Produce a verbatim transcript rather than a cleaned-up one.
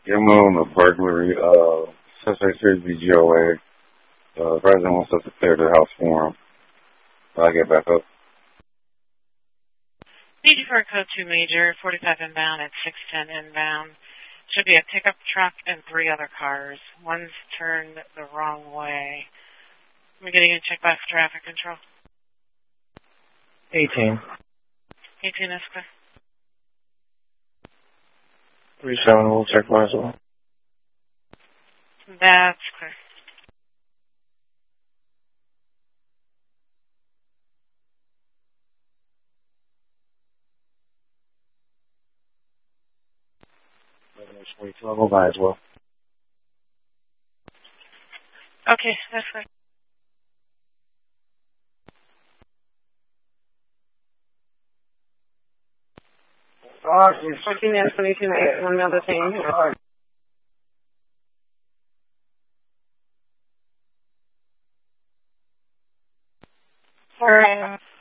Yeah, I'm on a burglary. Uh, suspect series B G O A. Uh, president wants us to clear the house for him. I get back up. Need you for a code two major, forty-five inbound at six ten inbound. Should be a pickup truck and three other cars. One's turned the wrong way. We're getting a check by traffic control. eighteen. eighteen is clear. three seven will check by as well. That's clear. I'll go by as well. Okay, that's clear. fourteen and twenty-two, one other thing. All right.